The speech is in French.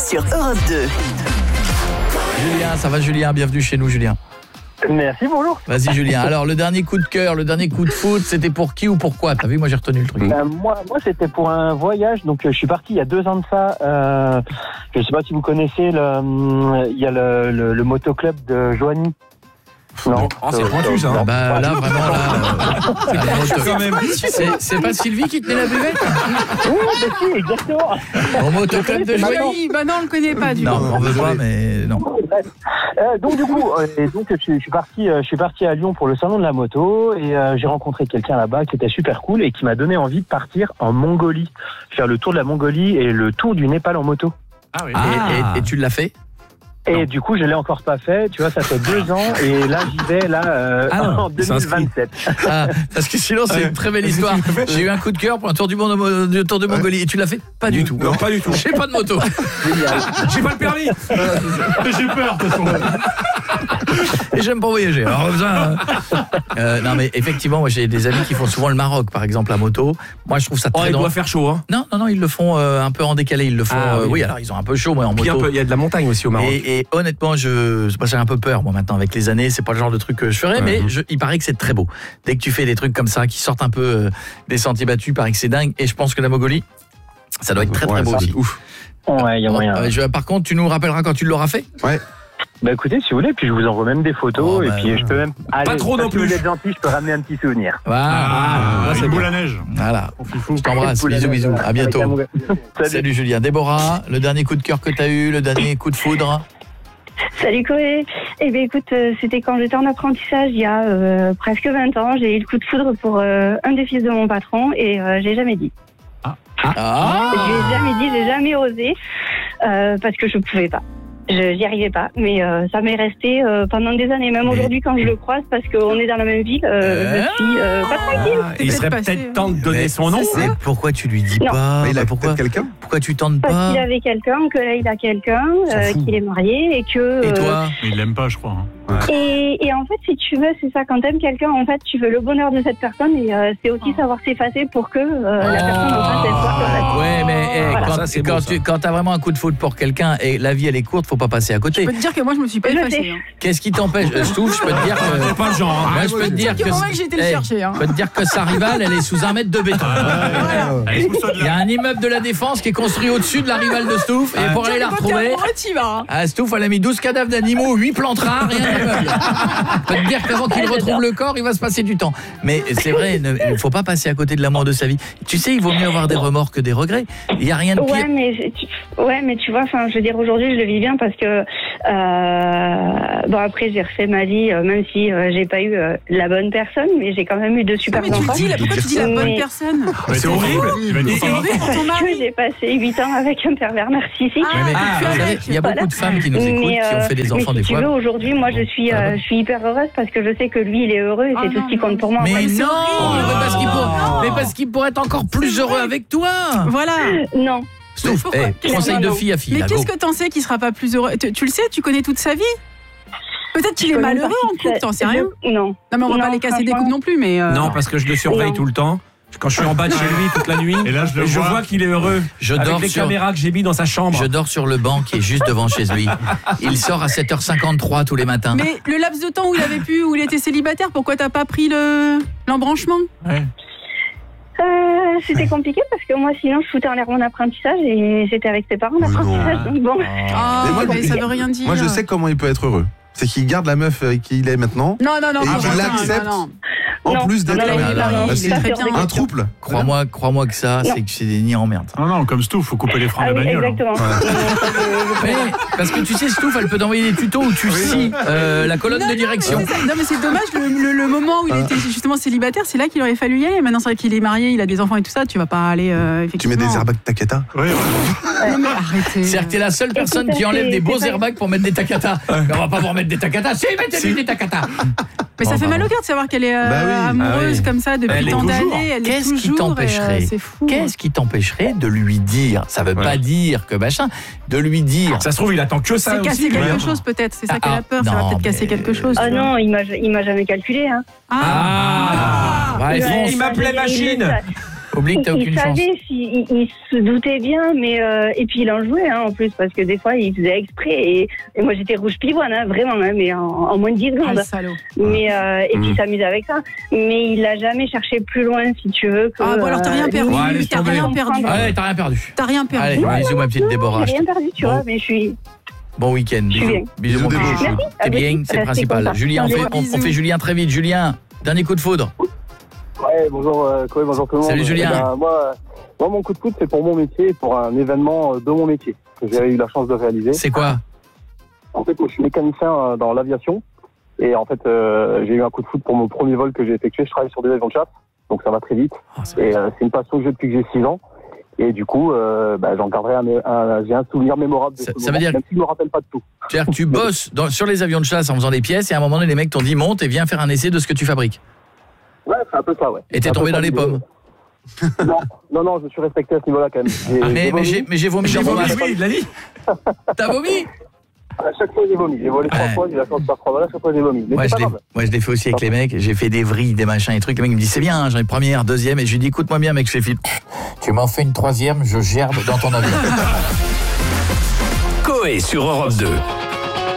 sur Europe 2. Julien, ça va Julien? Bienvenue chez nous Julien. Merci, bonjour. Vas-y Julien, alors le dernier coup de cœur, le dernier coup de foot, c'était pour qui ou pourquoi? T'as vu, moi j'ai retenu le truc. Moi c'était pour un voyage, donc je suis parti il y a 2 ans de ça. Je sais pas si vous connaissez, il y a le motoclub de Joigny. Non, c'est pointu ça. Bah là vraiment là, c'est pas Sylvie qui tenait la buvette? Oui, si, exactement. Au motoclub de Joigny. Bah non, on le connaît pas du coup. Non, on veut pas, mais non. Donc du coup, je suis parti à Lyon pour le salon de la moto et j'ai rencontré quelqu'un là-bas qui était super cool et qui m'a donné envie de partir en Mongolie, faire le tour de la Mongolie et le tour du Népal en moto. Ah oui. Et tu l'as fait? Et du coup, je l'ai encore pas fait. Tu vois, ça fait 2 ans et là, j'y vais en 2027. Ah, parce que sinon, c'est une très belle histoire. J'ai eu un coup de cœur pour un tour du monde, tour de Mongolie. Et tu l'as fait? Pas du tout. Non, pas du tout. J'ai pas de moto. J'ai pas le permis. J'ai peur, de toute façon. Et j'aime pas voyager. Alors, non, mais effectivement, moi, j'ai des amis qui font souvent le Maroc, par exemple, à moto. Moi, je trouve ça très il doit faire chaud, hein. Non, ils le font un peu en décalé. Ils le font. Oui, alors ils ont un peu chaud, moi, en moto. Il y a de la montagne aussi au Maroc. Et honnêtement, j'ai un peu peur, moi, maintenant, avec les années. C'est pas le genre de truc que je ferais, mais il paraît que c'est très beau. Dès que tu fais des trucs comme ça, qui sortent un peu des sentiers battus, il paraît que c'est dingue. Et je pense que la Mongolie, ça doit être très, très beau aussi. Ouf. Ouais, il y a moyen. Par contre, tu nous rappelleras quand tu l'auras fait? Ouais. Bah écoutez, si vous voulez, puis je vous envoie même des photos et puis je peux même pas trop non plus. Si vous êtes gentil, je peux ramener un petit souvenir. Voilà, c'est boule à neige. Voilà. Je t'embrasse, bisous, à bientôt. Salut Julien. Déborah, le dernier coup de cœur que t'as eu, le dernier coup de foudre? Salut Chloé. Eh bien écoute, c'était quand j'étais en apprentissage il y a presque 20 ans. J'ai eu le coup de foudre pour un des fils de mon patron et j'ai jamais dit. Je lui ai jamais dit, j'ai jamais osé parce que je pouvais pas. J'y arrivais pas, mais ça m'est resté pendant des années. Même aujourd'hui, quand je le croise, parce qu'on est dans la même ville, je suis pas tranquille. Il serait peut-être temps de donner son nom. Mais pourquoi tu lui dis pas? Il a pourquoi quelqu'un? Pourquoi tu tentes pas? Parce qu'il avait quelqu'un, que là il a quelqu'un, qu'il est marié et que. Et toi? Il l'aime pas, je crois. Et en fait, si tu veux, c'est ça. Quand t'aimes quelqu'un, en fait, tu veux le bonheur de cette personne et c'est aussi savoir s'effacer pour que la personne en face elle soit. Ouais, mais Voilà. quand t'as vraiment un coup de foudre pour quelqu'un et la vie elle est courte, faut pas passer à côté. Je peux te dire que moi je me suis pas effacée. Qu'est-ce qui t'empêche? Je peux te dire que c'est pas le genre. Moi, je peux te dire que j'ai été le chercher. Je peux te dire que sa rivale, elle est sous 1 mètre de béton. Il y a un immeuble de la Défense qui est construit au-dessus de la rivale de Stouff et pour aller la retrouver. Stouff, elle a mis 12 cadavres d'animaux, 8 plantes rares, rien d'immeuble. Je peux te dire qu'avant qu'il retrouve le corps, il va se passer du temps. Mais c'est vrai, il ne faut pas passer à côté de l'amour de sa vie. Tu sais, il vaut mieux avoir des remords que des regrets. Il y a rien de pire. Ouais, mais tu vois, enfin, je veux dire, aujourd'hui, je le vis bien parce que bon, après, j'ai refait ma vie, même si j'ai pas eu la bonne personne, mais j'ai quand même eu 2 super enfants. Pourquoi tu dis la bonne personne? C'est horrible. Parce que j'ai passé 8 ans avec un pervers narcissique. Il y a beaucoup de femmes qui nous écoutent, qui ont fait des enfants des fois. Si tu veux, aujourd'hui, moi, je suis hyper heureuse parce que je sais que lui, il est heureux et c'est tout ce qui compte pour moi. Mais non, parce qu'il pourrait être encore plus heureux avec toi. Voilà. Non. Stouff, conseil de fille à fille. Mais qu'est-ce que t'en sais qu'il sera pas plus heureux? Tu le sais, tu connais toute sa vie. Peut-être qu'il est malheureux en couple, t'en sais rien. Non. Non, mais on va pas les casser des couples non plus, mais. Non, parce que je le surveille tout le temps. Quand je suis en bas de chez lui toute la nuit, et là je vois qu'il est heureux. Avec les caméras que j'ai mis dans sa chambre. Je dors sur le banc qui est juste devant chez lui. Il sort à 7h53 tous les matins. Mais le laps de temps où il était célibataire, pourquoi t'as pas pris l'embranchement? C'était compliqué parce que moi sinon je foutais en l'air mon apprentissage et j'étais avec ses parents d'apprentissage, donc bon. Mais ça veut rien dire. Moi je sais comment il peut être heureux. C'est qu'il garde la meuf avec qui il est maintenant. Non. Et qu'il l'accepte. En plus d'être un trouble. Crois-moi que ça, c'est que c'est des nids en merde. Non, comme Stouff, faut couper les freins de la bagnole. Exactement. Mais, parce que tu sais, Stouff, elle peut t'envoyer des tutos où tu scies la colonne de direction. Non, mais c'est dommage, le moment où il était justement célibataire, c'est là qu'il aurait fallu y aller. Maintenant, c'est vrai qu'il est marié, il a des enfants et tout ça, tu vas pas aller effectivement. Tu mets des airbags Takata. Oui. Non, mais arrêtez. C'est-à-dire que t'es la seule personne qui enlève des beaux airbags pour mettre des Takata. Mais on va pas vous remettre des Takata. Si, mettez-lui des Takata. Mais ça fait mal au cœur de savoir qu'elle est amoureuse comme ça depuis tant d'années. Elle est toujours. Qu'est-ce qui t'empêcherait? C'est fou. Qu'est-ce qui t'empêcherait de lui dire? Ça veut pas dire que machin. De lui dire. Ça se trouve, il attend que ça. C'est casser quelque chose peut-être. C'est ça qu'elle a peur. Ça va peut-être casser quelque chose. Ah non, il m'a jamais calculé. Hein. Il m'appelait machine. Oublie que t'as aucune chance. Il se doutait bien, mais et puis il en jouait en plus, parce que des fois il faisait exprès et moi j'étais rouge pivoine, vraiment, mais en moins de 10 secondes. Ah, salaud. Mais et puis il s'amusait avec ça, mais il l'a jamais cherché plus loin, si tu veux. Que, bon, alors t'as rien perdu. T'as rien perdu. Ouais, t'as rien perdu. T'as rien perdu. Allez, bisous ma petite Déborah. J'ai rien perdu, tu vois, mais je suis. Bon week-end, bisous mon petit. T'es bien, c'est le principal. Julien, on fait Julien très vite. Julien, dernier coup de foudre. Ouais, bonjour Chloé, bonjour tout le monde. Salut Julien. Moi, mon coup de foudre, c'est pour mon métier et pour un événement de mon métier que j'ai eu la chance de réaliser. C'est quoi? En fait, moi, je suis mécanicien dans l'aviation et en fait, j'ai eu un coup de foudre pour mon premier vol que j'ai effectué. Je travaille sur des avions de chasse, donc ça va très vite. Et c'est une passion que j'ai depuis que j'ai 6 ans. Et du coup, j'en garderai j'ai un souvenir mémorable de ça veut dire même si je me rappelle pas de tout. C'est-à-dire que tu bosses sur les avions de chasse en faisant des pièces et à un moment donné, les mecs t'ont dit monte et viens faire un essai de ce que tu fabriques. Ouais, c'est un peu ça, ouais. Et t'es tombé dans les pommes. Non, je suis respecté à ce niveau-là quand même. Mais j'ai vomi dans mon masque. Oui, il l'a dit. T'as vomi? À chaque fois j'ai vomi. J'ai volé 3 fois, j'ai la chance de faire 3 vols, à chaque fois j'ai vomi. Mais moi je l'ai fait aussi avec les mecs, j'ai fait des vrilles, des machins et trucs. Les mecs me disent c'est bien, j'en ai première, deuxième, et je lui dis écoute-moi bien mec, je fais Philippe. Tu m'en fais une troisième, je gerbe dans ton avion. Coé sur Europe 2.